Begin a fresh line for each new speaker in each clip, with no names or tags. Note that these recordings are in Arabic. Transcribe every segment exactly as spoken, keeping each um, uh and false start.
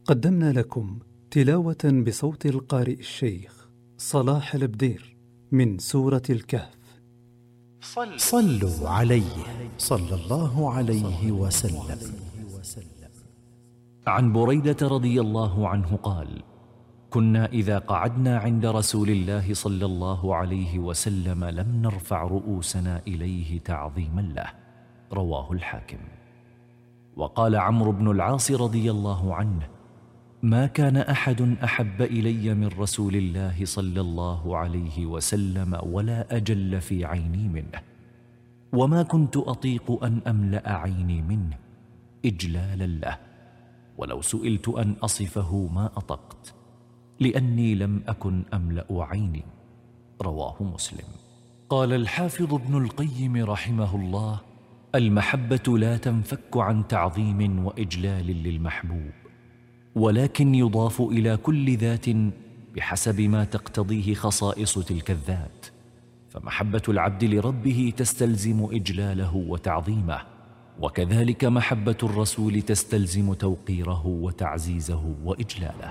قدمنا لكم تلاوة بصوت القارئ الشيخ صلاح البدير من سورة الكهف.
صلوا عليه صلى الله عليه وسلم.
عن بريدة رضي الله عنه قال: كنا إذا قعدنا عند رسول الله صلى الله عليه وسلم لم نرفع رؤوسنا إليه تعظيما له. رواه الحاكم. وقال عمرو بن العاص رضي الله عنه: ما كان أحد أحب إلي من رسول الله صلى الله عليه وسلم ولا أجل في عيني منه، وما كنت أطيق أن أملأ عيني منه إجلالا له، ولو سئلت أن أصفه ما أطقت، لأني لم أكن أملأ عيني. رواه مسلم. قال الحافظ ابن القيم رحمه الله: المحبة لا تنفك عن تعظيم وإجلال للمحبوب، ولكن يضاف إلى كل ذات بحسب ما تقتضيه خصائص تلك الذات، فمحبة العبد لربه تستلزم إجلاله وتعظيمه، وكذلك محبة الرسول تستلزم توقيره وتعزيزه وإجلاله.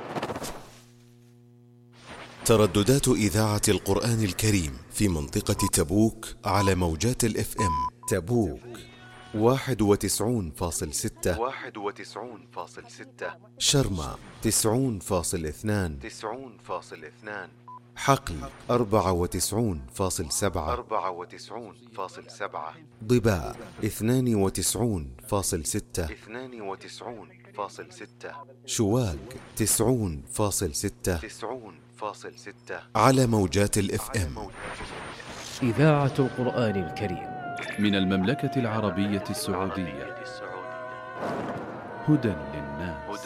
ترددات إذاعة القرآن الكريم في منطقة تبوك على موجات الاف ام. تبوك واحد وتسعون فاصل ستة، واحد وتسعون فاصل ستة، شرمة تسعون فاصل اثنان، تسعون فاصل اثنان، حقل أربعة وتسعون فاصل سبعة، أربعة وتسعون فاصل سبعة، ضباء اثنان وتسعون فاصل ستة، اثنان وتسعون فاصل ستة، شواك تسعون فاصل ستة، تسعون فاصل ستة، على موجات الاف ام.
إذاعة القرآن الكريم
من المملكة العربية السعودية. هدى للناس.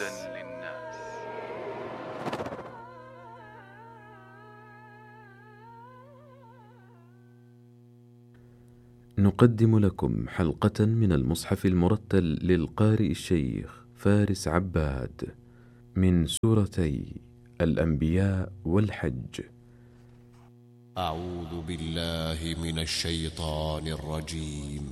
نقدم لكم حلقة من المصحف المرتل للقارئ الشيخ فارس عباد من سورتي الأنبياء والحج.
أعوذ بالله من الشيطان الرجيم.